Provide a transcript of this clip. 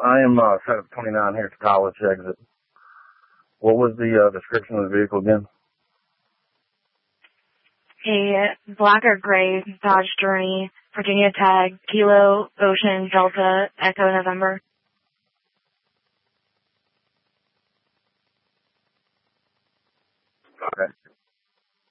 I am set up 29 here at the college exit. What was the description of the vehicle again? A black or gray Dodge Journey, Virginia tag, Kilo, Ocean, Delta, Echo, November. Okay.